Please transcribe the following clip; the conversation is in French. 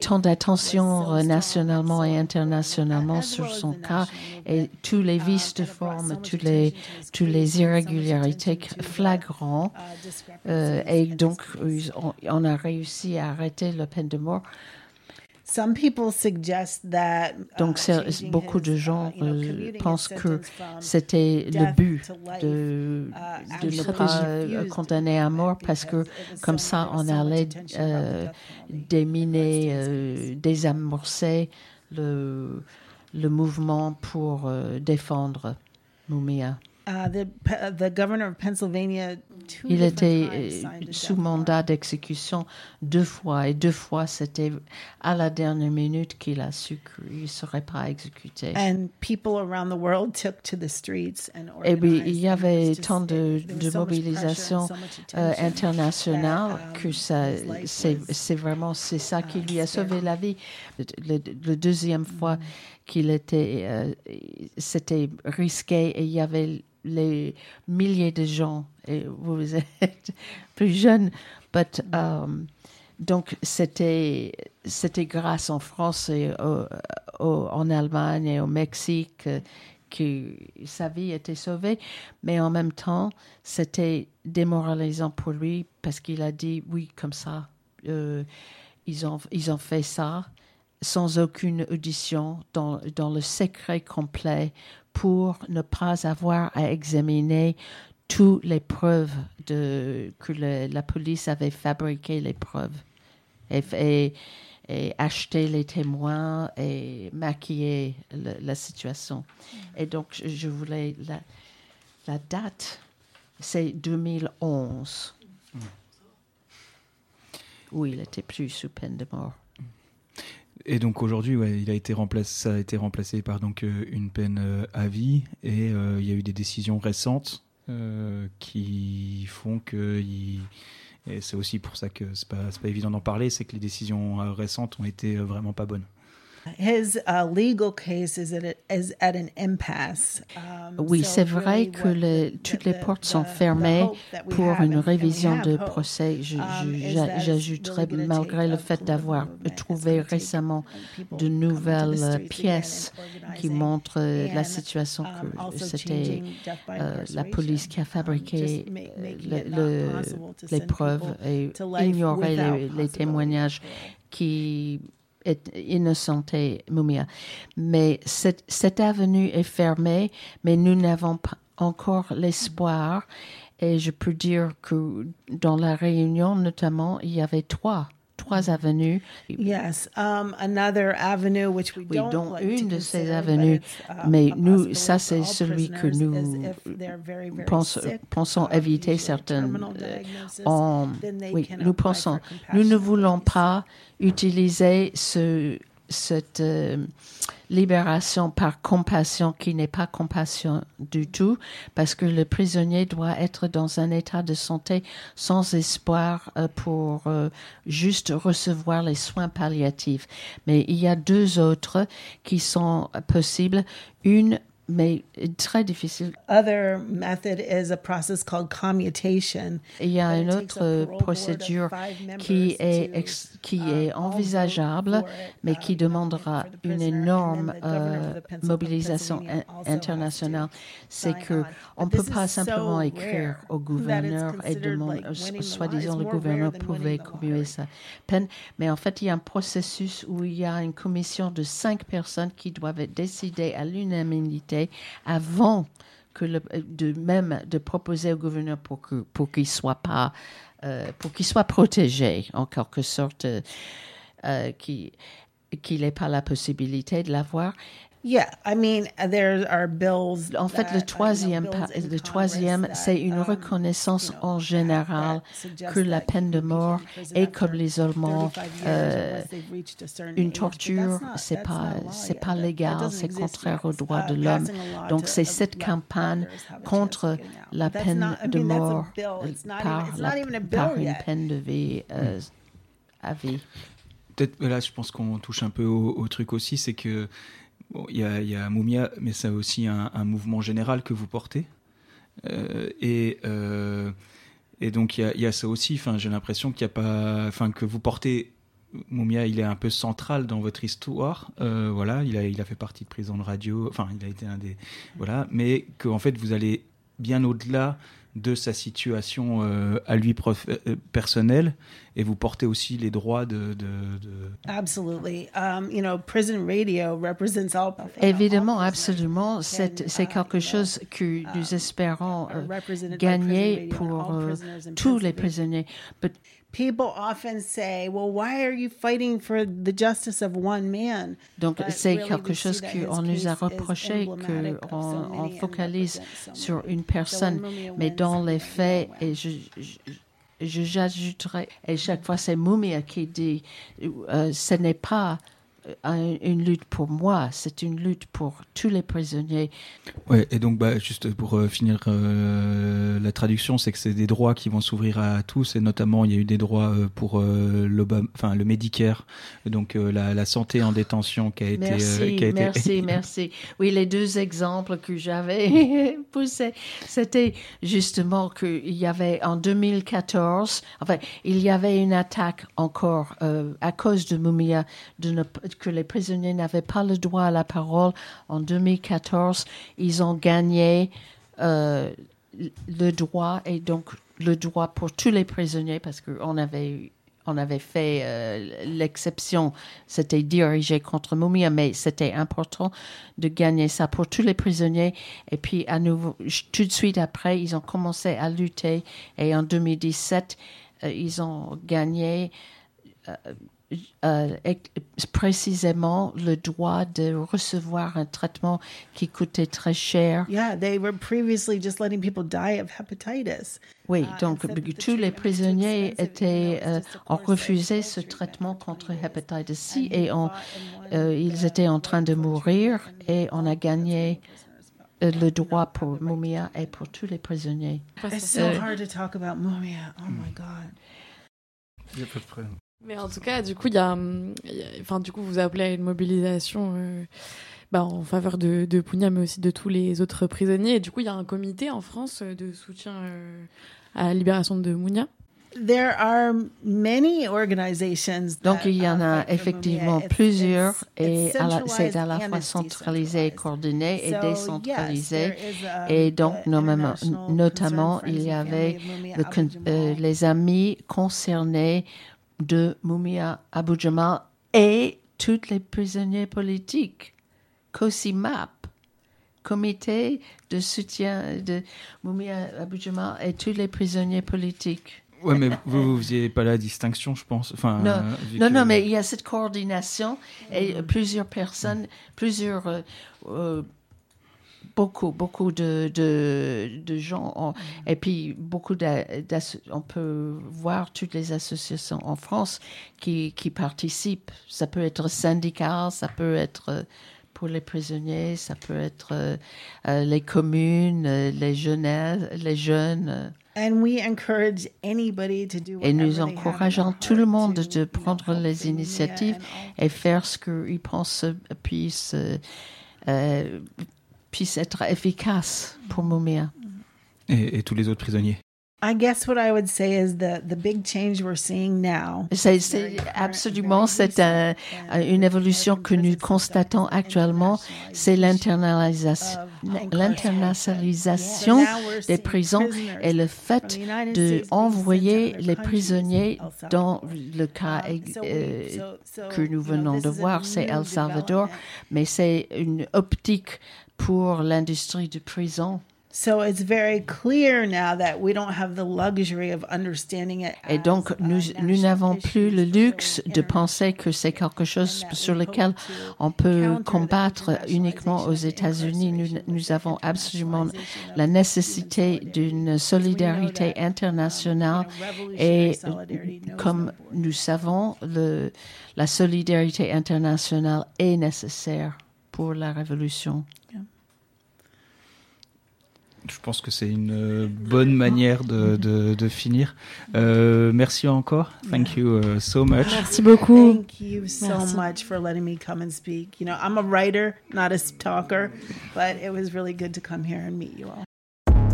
tant d'attention nationalement et internationalement sur son cas et tous les vices de forme, toutes les irrégularités flagrantes. Et donc, on a réussi à arrêter la peine de mort. Donc, beaucoup de gens pensent que c'était le but de ne pas condamner à mort parce que comme ça, on allait déminer, désamorcer le mouvement pour défendre Mumia. Il était sous mandat d'exécution 2 fois, et 2 fois c'était à la dernière minute qu'il a su qu'il ne serait pas exécuté. Et puis il y avait tant de mobilisation internationale que c'est vraiment ça qui lui a sauvé la vie. Le deuxième fois qu'il c'était risqué et il y avait les milliers de gens, et vous êtes plus jeune, donc c'était grâce en France et en Allemagne et au Mexique que sa vie était sauvée, mais en même temps c'était démoralisant pour lui parce qu'il a dit oui comme ça, ils ont fait ça sans aucune audition, dans le secret complet, pour ne pas avoir à examiner toutes les preuves que la police avait fabriqué les preuves et acheté les témoins et maquiller la situation. Et donc, je voulais... La date, c'est 2011. Où il n'était plus sous peine de mort. Et donc aujourd'hui, ça a été remplacé par donc une peine à vie, et il y a eu des décisions récentes qui font que et c'est aussi pour ça que c'est pas évident d'en parler, c'est que les décisions récentes ont été vraiment pas bonnes. His legal case is at an impasse. Oui, c'est vrai que toutes les portes sont fermées pour une révision de procès. J'ajouterais, malgré le fait d'avoir trouvé récemment de nouvelles pièces qui montrent la situation, que c'était la police qui a fabriqué les preuves et ignoré les témoignages qui est innocenté Mumia. Mais cette avenue est fermée, mais nous n'avons pas encore l'espoir. Et je peux dire que dans la Réunion, notamment, il y avait trois avenues. Yes, another avenue which we don't dont like une to de ces consider, avenues, but it's, mais a nous, ça possibility c'est for all celui que prisoners nous is if they're very, very pensons sick, éviter usually certaines. terminal diagnosis, then they Oui, can nous apply pensons, for nous ne compassionate voulons release. pas utiliser cette libération par compassion qui n'est pas compassion du tout, parce que le prisonnier doit être dans un état de santé sans espoir pour juste recevoir les soins palliatifs. Mais il y a 2 autres qui sont possibles. Une, mais très difficile. Other method is a process called commutation. Il y a But une it takes a autre parole board of procédure 5 members qui to, est all envisageable, vote for it, mais qui demandera for the une prisoner, énorme and then the governor of the mobilisation Pennsylvania also internationale. has to C'est sign que on. on But peut this pas is simplement so écrire rare au gouverneur that et it's demander, considered like winning the soi-disant le lottery. It's more gouverneur rare than pouvait winning the commuer lottery. sa peine, mais en fait il y a un processus où il y a une commission de 5 personnes qui doivent décider à l'unanimité avant que de proposer au gouverneur pour qu'il soit protégé en quelque sorte, qu'il n'ait pas la possibilité de l'avoir. Yeah, I mean, there are bills. En fait, le troisième, c'est une reconnaissance en général que la peine de mort est comme l'isolement, une torture, c'est pas légal, c'est contraire aux droits de l'homme. Donc, c'est cette campagne contre la peine de mort par une peine de vie à vie. Peut-être, là, je pense qu'on touche un peu au truc aussi, c'est que bon, il y a Mumia, mais c'est aussi un mouvement général que vous portez. Et donc, il y a ça aussi. J'ai l'impression qu'il y a pas, que vous portez Moumia, il est un peu central dans votre histoire. Voilà, il a fait partie de Prison de Radio. Enfin, il a été un des voilà, mais qu'en fait vous allez bien au-delà de sa situation à lui personnelle, et vous portez aussi les droits de... Absolutely. Prison radio represents all. Évidemment, absolument. C'est quelque chose que nous espérons gagner pour tous les prisonniers. But people often say, well, why are you fighting for the justice of one man? Donc, But c'est really quelque we chose see that his qu'on nous a case is reproché, emblematic of so qu'on many and focalise represents so sur many. une personne. So when Mumia Mais wins, dans les Mumia faits, wins. et j'ajouterai, et chaque fois c'est Mumia qui dit, ce n'est pas une lutte pour moi, c'est une lutte pour tous les prisonniers. Ouais, et donc juste pour finir la traduction, c'est que c'est des droits qui vont s'ouvrir à tous, et notamment il y a eu des droits pour le Medicare, donc la santé en détention qui a été... Merci. Oui, les deux exemples que j'avais poussés, c'était justement qu'il y avait en 2014, enfin, il y avait une attaque encore à cause de Mumia, que les prisonniers n'avaient pas le droit à la parole. En 2014, ils ont gagné le droit, et donc le droit pour tous les prisonniers, parce qu'on avait fait l'exception, c'était dirigé contre Mumia, mais c'était important de gagner ça pour tous les prisonniers. Et puis à nouveau, tout de suite après, ils ont commencé à lutter, et en 2017, ils ont gagné précisément le droit de recevoir un traitement qui coûtait très cher. Yeah, they were previously just letting people die of hepatitis. Oui, donc tous les prisonniers ont refusé ce traitement contre hépatite C, et ils étaient en train de mourir, et on a gagné le droit pour Mumia et pour tous les prisonniers. It's so hard to talk about Mumia. Oh my God. Il y a pas de problème. Mais en tout cas, du coup, vous appelez à une mobilisation en faveur de Punia, mais aussi de tous les autres prisonniers. Et du coup, il y a un comité en France de soutien à la libération de Mumia. There are many organizations. Donc, il y en a effectivement plusieurs, et c'est à la fois centralisé et coordonné et décentralisé. Et donc, notamment, il y avait les amis concernés de Mumia Abu Jamal et tous les prisonniers politiques. COSIMAP, comité de soutien de Mumia Abu Jamal et tous les prisonniers politiques. Ouais, mais vous faisiez pas la distinction, je pense. Enfin, non, mais il y a cette coordination, et plusieurs personnes, beaucoup de gens, et puis on peut voir toutes les associations en France qui participent. Ça peut être syndicat, ça peut être pour les prisonniers, ça peut être les communes, les jeunes. And we encourage anybody to do Et nous encourageons tout le monde de prendre les initiatives et faire ce qu'ils pensent puisse être efficace pour Mumia. Et tous les autres prisonniers. I guess what I would say is the big change we're seeing now. C'est absolument une évolution que nous constatons actuellement, c'est l'internationalisation des prisons et le fait d'envoyer les prisonniers dans le cas que nous venons de voir, c'est El Salvador, mais c'est une optique pour l'industrie de prison. So it's very clear now that we don't have the luxury of understanding it. Et donc, nous n'avons plus le luxe de penser que c'est quelque chose sur lequel on peut combattre uniquement aux États-Unis. Nous avons absolument la nécessité d'une solidarité internationale, et comme nous savons, la solidarité internationale est nécessaire pour la révolution. Je pense que c'est une bonne manière de finir. Merci encore. Thank you so much. Merci beaucoup. Thank you so much for letting me come and speak. I'm a writer, not a talker, but it was really good to come here and meet you all.